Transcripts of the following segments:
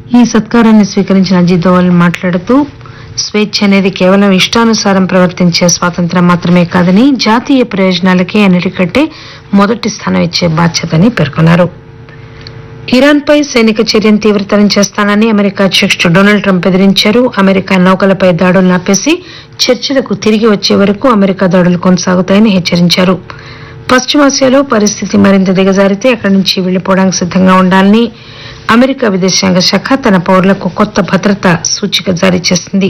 ఈ సత్కారాన్ని స్వీకరించిన అజిత్ దోవల్ మాట్లాడుతూ స్వేచ్ఛ అనేది కేవలం ఇష్టానుసారం ప్రవర్తించే స్వాతంత్ర్యం మాత్రమే కాదని జాతీయ ప్రయోజనాలకే అన్నిటికంటే మొదటి స్థానం ఇచ్చే బాధ్యతని పేర్కొన్నారు. ఇరాన్పై సైనిక చర్యను తీవ్రతరం చేస్తానని అమెరికా అధ్యక్షుడు డొనాల్డ్ ట్రంప్ బెదిరించారు. అమెరికా నౌకలపై దాడులను ఆపేసి చర్చలకు తిరిగి వచ్చే వరకు అమెరికా దాడులు కొనసాగుతాయని హెచ్చరించారు. పశ్చిమాసియాలో పరిస్థితి మరింత దిగజారితే అక్కడి నుంచి వెళ్లిపోవడానికి సిద్దంగా ఉండాలని అమెరికా విదేశాంగ శాఖ తన పౌరులకు కొత్త భద్రతా సూచిక జారీ చేసింది.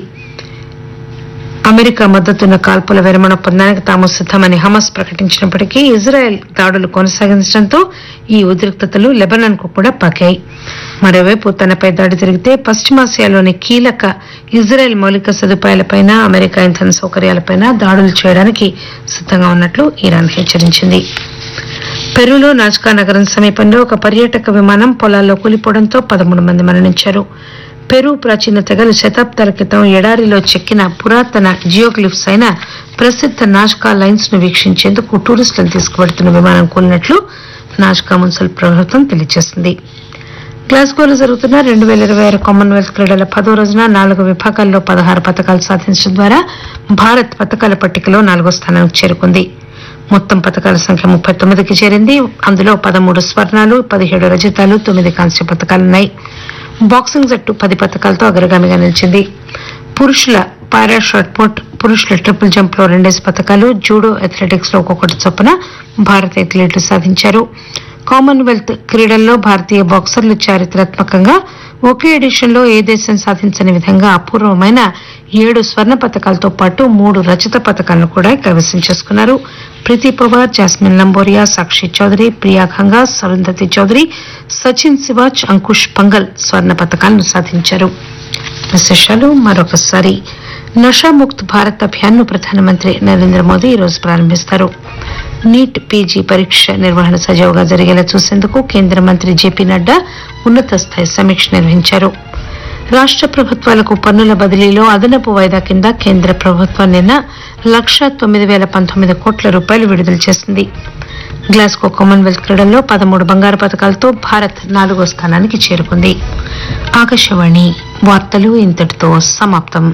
అమెరికా మద్దతున్న కాల్పుల విరమణ ఒప్పందానికి తాము సిద్దమని హమాస్ ప్రకటించినప్పటికీ ఇజ్రాయెల్ దాడులు కొనసాగించడంతో ఈ ఉద్రిక్తతలు లెబనాన్ కు కూడా పాకాయి. మరోవైపు తనపై దాడి జరిగితే పశ్చిమాసియాలోని కీలక ఇజ్రాయెల్ మౌలిక సదుపాయాలపైన అమెరికా ఇంధన సౌకర్యాలపైన దాడులు చేయడానికి సిద్దంగా ఉన్నట్లు ఇరాన్ హెచ్చరించింది. పెరూలో నాజ్కా నగరం సమీపంలో ఒక పర్యాటక విమానం పొలాల్లో కూలిపోవడంతో 13 మంది మరణించారు. పెరూ ప్రాచీన తెగలు శతాబ్దాల క్రితం ఎడారిలో చెక్కిన పురాతన జియోగ్లిఫ్స్ అయిన ప్రసిద్ధ నాజ్కా లైన్స్ ను వీక్షించేందుకు టూరిస్టులను తీసుకువెడుతున్న విమానం కూలినట్లు నాజ్కా మున్సిపల్ ప్రభుత్వం తెలియజేసింది. గ్లాస్గోలో జరుగుతున్న 2026 కామన్వెల్త్ క్రీడల 10వ రోజున 4 విభాగాల్లో 16 పతకాలు సాధించడం ద్వారా భారత్ పతకాల పట్టికలో 4వ స్థానానికి చేరుకుంది. మొత్తం పతకాల సంఖ్య 39కి చేరింది. అందులో 13 స్వర్ణాలు, 17 రజతాలు, 9 కాంస్య పతకాలున్నాయి. బాక్సింగ్ జట్టు 10 పతకాలతో అగ్రగామిగా నిలిచింది. పురుషుల పారా షాట్ పుట్, పురుషుల ట్రిపుల్ జంప్ లో 2 పతకాలు, జూడో, అథ్లెటిక్స్ లో ఒక్కొక్కటి చొప్పున భారత అథ్లెట్లు సాధించారు. కామన్వెల్త్ క్రీడల్లో భారతీయ బాక్సర్లు చారిత్రాత్మకంగా ఒకే ఎడిషన్ లో ఏ దేశం సాధించని విధంగా అపూర్వమైన 7 స్వర్ణ పతకాలతో పాటు 3 రజత పతకాలను కూడా కైవసం చేసుకున్నారు. ప్రీతి పవార్, జాస్మిన్ లంబోరియా, సాక్షి చౌదరి, ప్రియా ఖంగా, సరుంధతి చౌదరి, సచిన్ శివాజ్, అంకుష్ పంగల్ స్వర్ణ పతకాలను సాధించారు. విశేషాలు మరొకసారి. నషాముక్త్ భారత్ అభియాన్ ను ప్రధానమంత్రి నరేంద్ర మోదీ ఈరోజు ప్రారంభిస్తారు. నీట్ పీజీ పరీక్ష నిర్వహణ సజావుగా జరిగేలా చూసేందుకు కేంద్ర మంత్రి జేపీ నడ్డా ఉన్నత స్థాయి సమీక్ష నిర్వహించారు. రాష్ట ప్రభుత్వాలకు పన్నుల బదిలీలో అదనపు వాయిదా కింద కేంద్ర ప్రభుత్వం నిన్న 1,09,019 కోట్ల రూపాయలు విడుదల చేసింది. గ్లాస్గో కామన్వెల్త్ క్రీడల్లో 13 బంగారు పతకాలతో భారత్ 4వ స్థానానికి చేరుకుంది. ఆకాశవాణి వార్తలు ఇంతటితో సమాప్తం.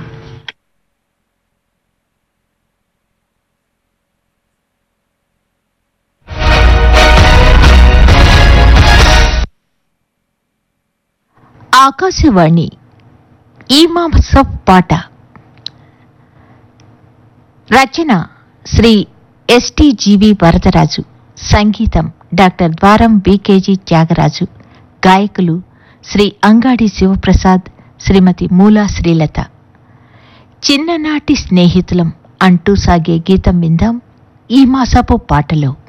ఆకాశవాణి ఈ మాసపు పాట. రచన శ్రీ ఎస్టిజివి వరదరాజు. సంగీతం డాక్టర్ ద్వారం బికేజీ త్యాగరాజు. గాయకులు శ్రీ అంగాడి శివప్రసాద్, శ్రీమతి మూలా శ్రీలత. చిన్ననాటి స్నేహితులం అంటూ సాగే గీతం విందాం ఈ మాసపు పాటలో.